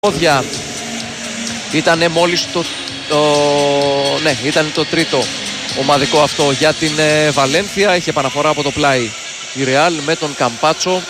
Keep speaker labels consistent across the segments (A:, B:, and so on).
A: πόδια. Ήτανε μόλις ήταν το τρίτο ομαδικό αυτό για την Βαλένθια. Είχε επαναφορά από το πλάι η Ρεάλ με τον Καμπάτσο.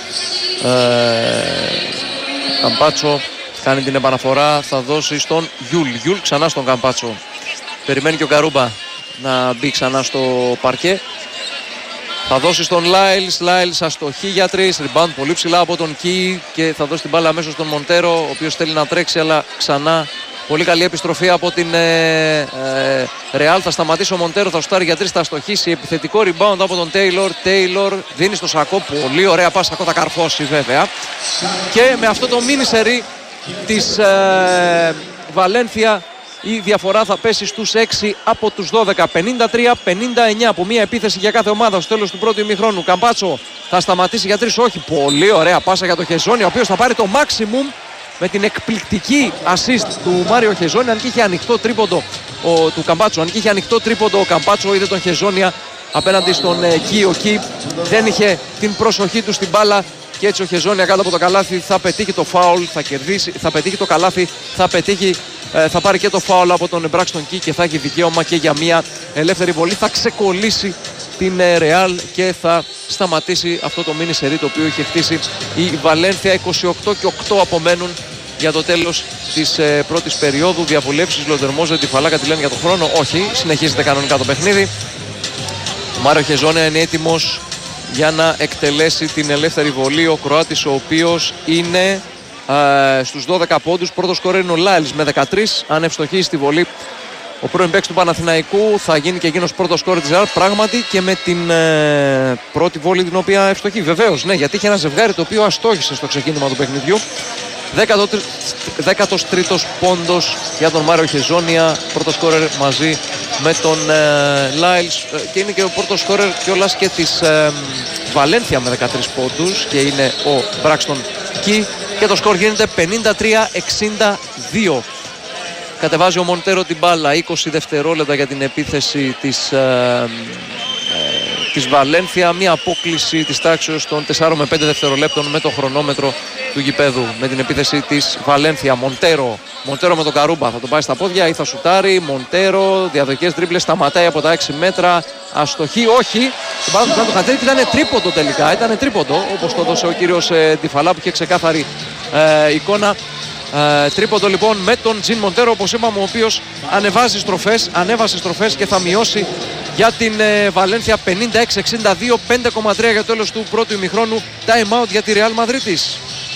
A: Καμπάτσο κάνει την επαναφορά, θα δώσει στον Γιούλ ξανά στον Καμπάτσο. Περιμένει και ο Γκαρούμπα να μπει ξανά στο παρκέ. Θα δώσει στον Λάιλς αστοχή για 3, rebound πολύ ψηλά από τον Κι και θα δώσει την μπάλα αμέσως στον Μοντέρο, ο οποίος θέλει να τρέξει, αλλά ξανά πολύ καλή επιστροφή από την Ρεάλ. Θα σταματήσει ο Μοντέρο, θα σουτάρει για 3, θα αστοχίσει. Επιθετικό rebound από τον Τέιλορ, δίνει στο Σακό, πολύ ωραία πάσα, Σακό θα καρφώσει βέβαια. Και με αυτό το μίνι σερί της Βαλένθια η διαφορά θα πέσει στους 6 από τους 12. 53-59 από μία επίθεση για κάθε ομάδα στο τέλος του πρώτου ημιχρόνου. Καμπάτσο θα σταματήσει για 3, όχι. Πολύ ωραία πάσα για το Χεζόνια, ο οποίος θα πάρει το maximum με την εκπληκτική assist του Μάριο Χεζόνια. Αν και είχε ανοιχτό τρίποντο του Καμπάτσο, αν και είχε ανοιχτό τρίποντο ο Καμπάτσο, είδε τον Χεζόνια απέναντι στον Κι. Ο Κι δεν είχε την προσοχή του στην μπάλα. Και έτσι ο Χεζόνια κάτω από το καλάθι θα πετύχει το φάουλ, θα κερδίσει, θα πετύχει το καλάθι, θα πάρει και το φάουλ από τον Μπράξτον Κι και θα έχει δικαίωμα και για μια ελεύθερη βολή. Θα ξεκολλήσει την Ρεάλ και θα σταματήσει αυτό το μίνι σερί το οποίο είχε χτίσει η Βαλένθια. 28 και 8 απομένουν για το τέλος της πρώτης περίοδου. Διαβουλεύσεις Λοντερμόζε, τη φαλάκα τη λένε για τον χρόνο. Όχι, συνεχίζεται κανονικά το παιχνίδι. Ο Μάριο Χεζόνια είναι έτοιμος για να εκτελέσει την ελεύθερη βολή. Ο Κροάτης, ο οποίος είναι στους 12 πόντους. Πρώτος σκόρερ είναι ο Λάιλς με 13. Αν ευστοχίσει στη βολή ο πρώην παίκτης του Παναθηναϊκού, θα γίνει και εκείνος πρώτος σκόρερ της Ρεάλ. Πράγματι και με την πρώτη βόλη την οποία ευστοχεί. Βεβαίως, ναι, γιατί είχε ένα ζευγάρι το οποίο αστόχησε στο ξεκίνημα του παιχνιδιού. 13ος πόντος για τον Μάριο Χεζόνια, πρώτος σκόρερ μαζί με τον Λάιλς, και είναι και ο πρώτος σκόρερ κιόλας και της Βαλένθια με 13 πόντους και είναι ο Μπράξτον Κι, και το σκορ γίνεται 53-62. Κατεβάζει ο Μοντέρο την μπάλα, 20 δευτερόλεπτα για την επίθεση της Βαλένθια, μια απόκληση της τάξης των 4 με 5 δευτερολέπτων με το χρονόμετρο του γηπέδου με την επίθεση της Βαλένθια. Μοντέρο με τον Καρούμπα, θα τον πάει στα πόδια ή θα σουτάρει. Μοντέρο, διαδοχές τρίπλες, σταματάει από τα 6 μέτρα, αστοχή, όχι. Την μπάλα του χατήρι και ήταν τρίποντο τελικά, ήταν τρίποντο όπως το έδωσε ο κύριος Ντιφαλά που είχε ξεκάθαρη εικόνα. Τρίποντο λοιπόν με τον Τζιν Μοντέρο, όπως είπαμε, ο οποίος ανέβασε στροφές και θα μειώσει για την Βαλένθια 56-62, 5,3 για το τέλος του πρώτου ημιχρόνου. Time out για τη Real Μαδρίτης.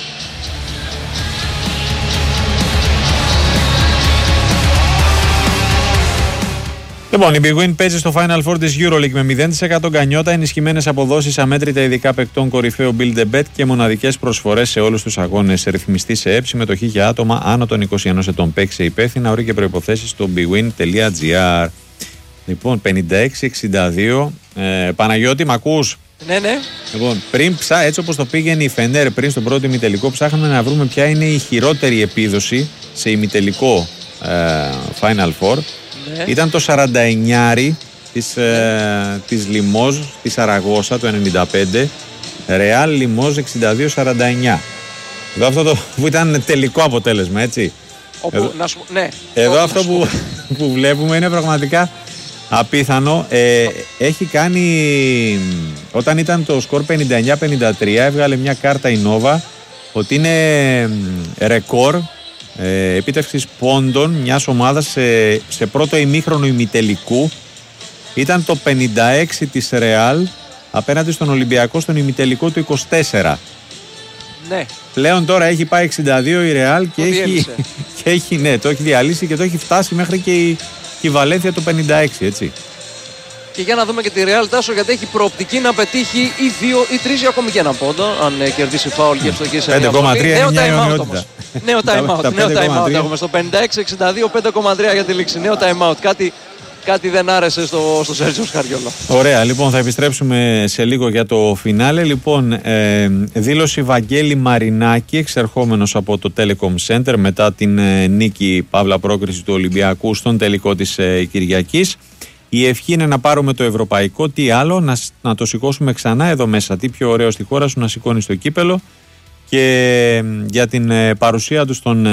B: Λοιπόν, η Big Win παίζει στο Final Four της EuroLeague με 0% γκανιότα, ενισχυμένες αποδόσεις, αμέτρητα ειδικά παικτών κορυφαίου Build a Bet και μοναδικές προσφορές σε όλους τους αγώνες. Ρυθμιστή σε ΕΠ, συμμετοχή για άτομα άνω των 21 ετών. Παίξε υπεύθυνα, όροι και προϋποθέσεις στο bigwin.gr. Λοιπόν, 56-62. Παναγιώτη, μ' ακούς?
A: Ναι.
B: Λοιπόν, έτσι όπως το πήγαινε η Φενέρ πριν στον πρώτο ημιτελικό, ψάχναμε να βρούμε ποια είναι η χειρότερη επίδοση σε ημιτελικό Final Four. Ναι. Ήταν το 49 της Λιμόζ της Σαραγώσα το 95, Ρεάλ Λιμόζ 62-49. Εδώ αυτό το που ήταν τελικό αποτέλεσμα, έτσι. Εδώ αυτό που βλέπουμε είναι πραγματικά απίθανο. Έχει κάνει, όταν ήταν το σκορ 59-53, έβγαλε μια κάρτα η Νόβα ότι είναι ρεκόρ επίτευξης πόντων μιας ομάδας σε πρώτο ημίχρονο ημιτελικού. Ήταν το 56 της Ρεάλ απέναντι στον Ολυμπιακό στον ημιτελικό του 24.
A: Ναι.
B: Πλέον τώρα έχει πάει 62 η Ρεάλ και το έχει διαλύσει και το έχει φτάσει μέχρι και η Βαλένθια το 56, έτσι.
A: Και για να δούμε και τη Real, Τάσο, γιατί έχει προοπτική να πετύχει ή 2 ή 3 ή ακόμη και έναν πόντο, αν κερδίσει φάουλ και ευστοχίσει σε μια βολή.
B: 5,3 είναι μια αιωνιότητα.
A: Νέο time out. Έχουμε στο 56-62, 5,3 για τη λήξη. Νέο time out. Κάτι δεν άρεσε στο Σέρτζιο Σκαριόλο.
B: Ωραία, λοιπόν, θα επιστρέψουμε σε λίγο για το φινάλε. Λοιπόν, δήλωση Βαγγέλη Μαρινάκη, εξερχόμενος από το Telecom Center μετά την νίκη παύλα πρόκριση του Ολυμπιακού στον τελικό της Κυριακής. Η ευχή είναι να πάρουμε το ευρωπαϊκό. Τι άλλο, να το σηκώσουμε ξανά εδώ μέσα. Τι πιο ωραίο στη χώρα σου να σηκώνει το κύπελο. και για την παρουσία του στον